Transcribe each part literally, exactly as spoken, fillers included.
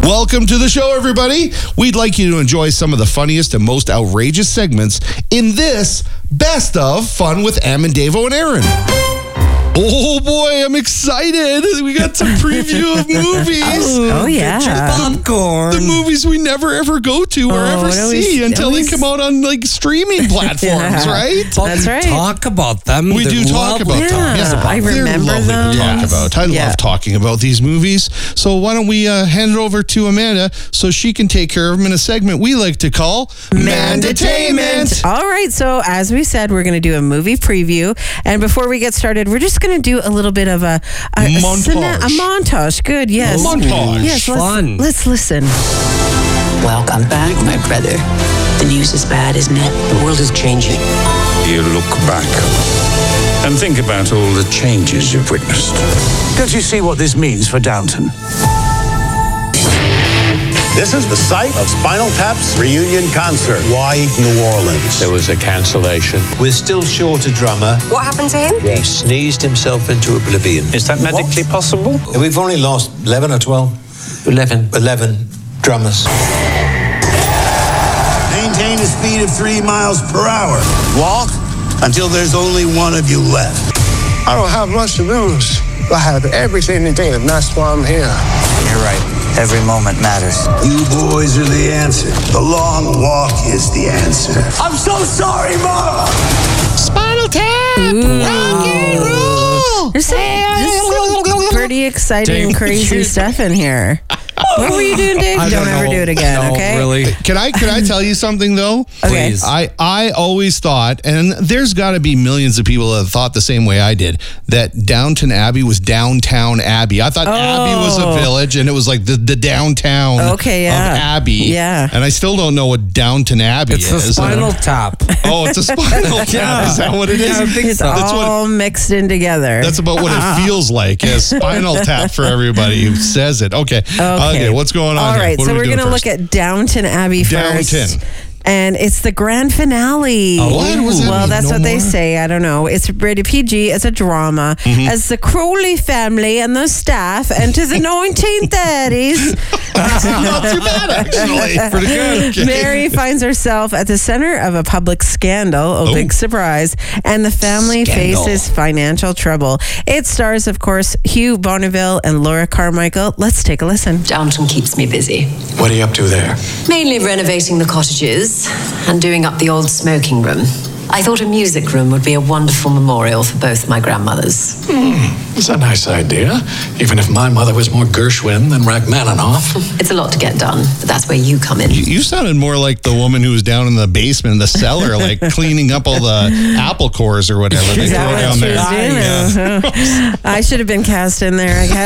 Welcome to the show, everybody. We'd like you to enjoy some of the funniest and most outrageous segments in this Best of Fun with Em and Davo and Aaron. Oh boy, I'm excited. We got some preview of movies. Oh, oh yeah. Popcorn. The movies we never ever go to or Oh, ever see always, until always... they come out on like streaming platforms, Yeah. right? But That's we right. talk about them. We They're do talk lovely. about them. Yeah, Yes, I they're remember lovely them. to talk Yes. about. I Yeah. love talking about these movies. So why don't we uh, hand it over to Amanda so she can take care of them in a segment we like to call Mandatainment. All right, so as we said, we're going to do a movie preview, and before we get started, we're just going to do a little bit of a a, a, Montage. cine- a montage. Good, yes, Montage. Yes, let's, Fun. let's listen. Welcome back, my brother. The news is bad, isn't it? The world is changing. You look back and think about all the changes you've witnessed. Don't you see what this means for Downton? This is the site of Spinal Tap's reunion concert. Why New Orleans? There was a cancellation. We're still short a drummer. What happened to him? He sneezed himself into oblivion. Is that medically possible? We've only lost eleven or twelve. Eleven. eleven drummers. Maintain a speed of three miles per hour. Walk until there's only one of you left. I don't have much to lose. I have everything to gain, and that's why I'm here. You're right. Every moment matters. You boys are the answer. The long walk is the answer. I'm so sorry, Mama! Spinal Tap! Rock and roll! There's some, there's some pretty exciting, Dave, crazy you- stuff in here. What were you doing, Dave? I Don't, don't ever know. do it again, No, okay? really. Can I can I tell you something though? Okay. Please. I, I always thought, and there's got to be millions of people that thought the same way I did, that Downton Abbey was downtown Abbey. I thought Abbey was a Oh. village, and it was like the, the downtown Okay, yeah. of Abbey. Yeah. And I still don't know what Downton Abbey It's a is. Spinal Tap. Oh, it's a Spinal Tap. Yeah. Is that what it is? Yeah, I think It's so. That's what- all mixed in together. That's about what it feels like. Yeah, Spinal Tap for everybody who says it. Okay. Okay. What's going on All here? right, What so are we we're doing going to first? look at Downton Abbey first. Downton. And it's the grand finale. Oh, what? What's that Well, mean? that's No what they more? say. I don't know. It's rated P G. It's a drama. Mm-hmm. As the Crowley family and the staff enter the nineteen thirties, Not too bad, actually. Pretty good. Okay. Mary finds herself at the center of a public scandal. Oh, Oh. big surprise. And the family Scandal. faces financial trouble. It stars, of course, Hugh Bonneville and Laura Carmichael. Let's take a listen. Downton keeps me busy. What are you up to there? Mainly renovating the cottages and doing up the old smoking room. I thought a music room would be a wonderful memorial for both my grandmothers. It's a nice idea, even if my mother was more Gershwin than Rachmaninoff. It's a lot to get done, but that's where you come in. You, you sounded more like the woman who was down in the basement, in the cellar, like cleaning up all the apple cores or whatever they Is throw that down what there. she was doing? Uh-huh. I should have been cast in there, I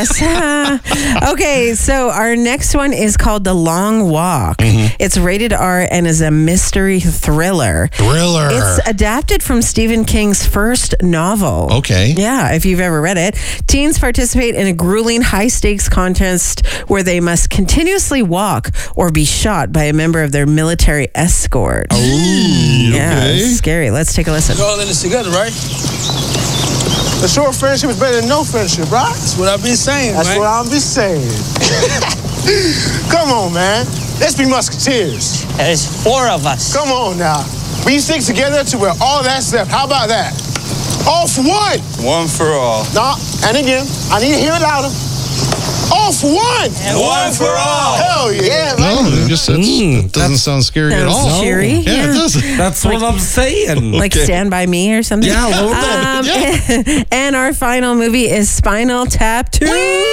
guess. Okay, so our next one is called The Long Walk. Mm-hmm. It's rated R and is a mystery thriller. Thriller. It's adapted from Stephen King's first novel. Okay. Yeah, if you've ever read it. Teens participate in a grueling high-stakes contest where they must continuously walk or be shot by a member of their military escort. Ooh, Yeah, okay. it's scary. Let's take a listen. We're all in this together, right? A short friendship is better than no friendship, right? That's what I've been saying, That's man. what I'll be saying. Come on, man. Let's be musketeers. There's four of us. Come on now. We stick together to where all that's left. How about that? All for one. One for all. No, and again, I need to hear it louder. All for one. One for all. Hell yeah, man. No, it just it's, it doesn't sound scary at Sounds all. cheery. Yeah, Yeah. it doesn't. That's what I'm saying. Like Okay. Stand By Me or something? Yeah, a little bit. Um, and our final movie is Spinal Tap two.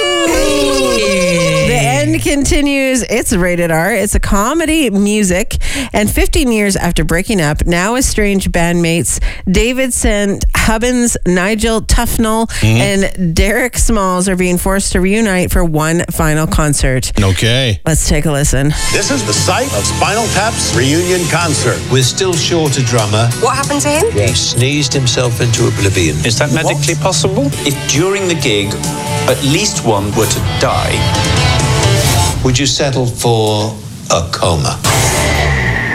The end continues. It's rated R. It's a comedy music. And fifteen years after breaking up, now estranged bandmates David Saint Hubbins, Nigel Tufnell, and Derek Smalls are being forced to reunite for one final concert. Okay. Let's take a listen. This is the site of Spinal Tap's reunion concert. We're still short a drummer. What happened to him? He sneezed himself into oblivion. Is that medically possible? If during the gig at least one were to die, would you settle for a coma?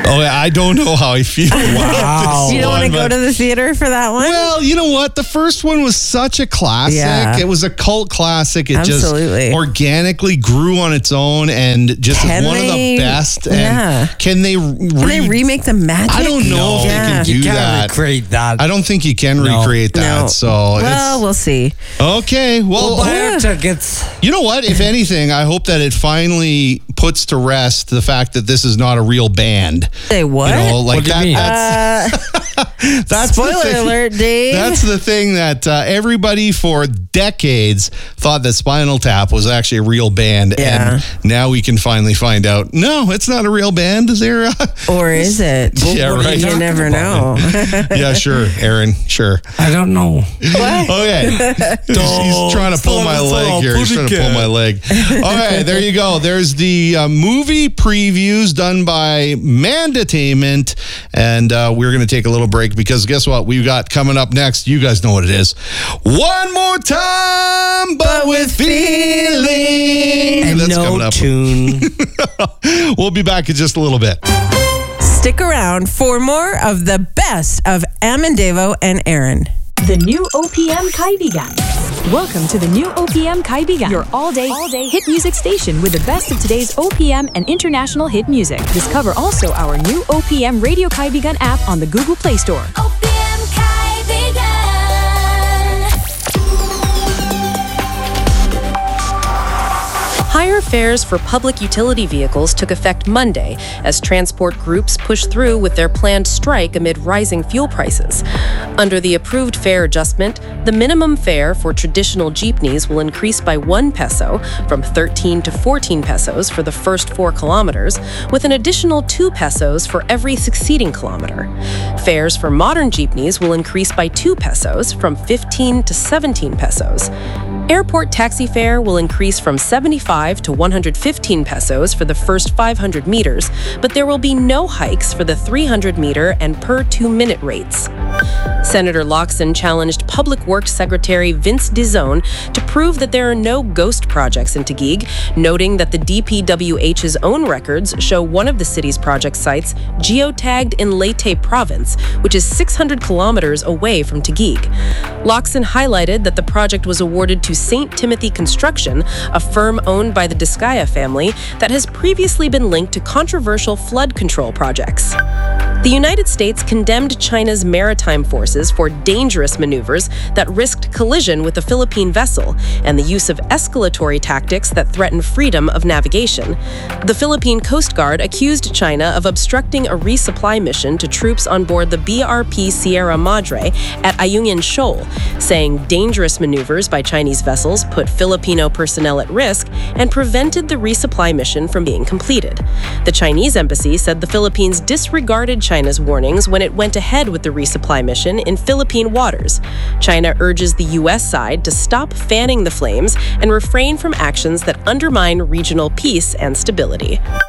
Oh, I don't know how I feel. Wow. You don't want to go but- to the theater for that one? Well, you know what? The first one was such a classic. Yeah. It was a cult classic. It Absolutely. just organically grew on its own and just Can is one they- of the best. And yeah. can they, re- Can they remake the magic? I don't know if Yeah. they can do You can't that. recreate that. I don't think you can No. recreate that. No. So Well, it's we'll see. okay. Well, We'll buy our tickets. you know what? If anything, I hope that it finally puts to rest the fact that this is not a real band. Say what? You know, like What do you that. mean? That's, Uh, that's the spoiler thing. alert, Dave. That's the thing that uh, everybody for decades thought that Spinal Tap was actually a real band, Yeah. and now we can finally find out. No, it's not a real band. They're uh, or is it? Yeah, what are right. you You talking never about? know. yeah, sure, Aaron, sure. I don't know. Okay, he's, he's trying to pull my leg here. He's trying to pull my leg. Okay, there you go. There's the uh, movie previews done by Mandatainment, and uh, we're going to take a little break because guess what? We've got coming up next. You guys know what it is. One more time, but with feeling. And That's coming no up. tune. We'll be back in just a little bit. Stick around for more of the best of Amandavo and Aaron. The new O P M Kaibigan. Welcome to the new O P M Kaibigan, your all-day, all-day hit music station with the best of today's O P M and international hit music. Discover also our new O P M Radio Kaibigan app on the Google Play Store. O P M Kaibigan. Higher fares for public utility vehicles took effect Monday as transport groups pushed through with their planned strike amid rising fuel prices. Under the approved fare adjustment, the minimum fare for traditional jeepneys will increase by one peso from thirteen to fourteen pesos for the first four kilometers, with an additional two pesos for every succeeding kilometer. Fares for modern jeepneys will increase by two pesos from fifteen to seventeen pesos. Airport taxi fare will increase from seventy-five to one hundred fifteen pesos for the first five hundred meters, but there will be no hikes for the three hundred meter and per two-minute rates. Senator Locsin challenged Public Works Secretary Vince DeZone to prove that there are no ghost projects in Taguig, noting that the D P W H's own records show one of the city's project sites geotagged in Leyte province, which is six hundred kilometers away from Taguig. Locsin highlighted that the project was awarded to Saint Timothy Construction, a firm owned by the Discaya family that has previously been linked to controversial flood control projects. The United States condemned China's maritime forces for dangerous maneuvers that risked collision with a Philippine vessel and the use of escalatory tactics that threaten freedom of navigation. The Philippine Coast Guard accused China of obstructing a resupply mission to troops on board the B R P Sierra Madre at Ayungin Shoal, saying dangerous maneuvers by Chinese vessels put Filipino personnel at risk and prevented the resupply mission from being completed. The Chinese embassy said the Philippines disregarded China's warnings when it went ahead with the resupply mission in Philippine waters. China urges the U S side to stop fanning the flames and refrain from actions that undermine regional peace and stability.